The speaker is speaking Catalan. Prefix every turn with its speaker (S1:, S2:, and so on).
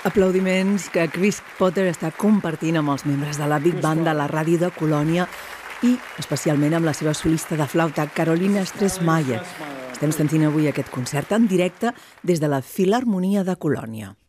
S1: Aplaudiments que Chris Potter està compartint amb els membres de la Big Band de la ràdio de Colònia i especialment amb la seva solista de flauta, Carolina Stressmayer. Estem sentint avui aquest concert en directe des de la Filharmonia de Colònia.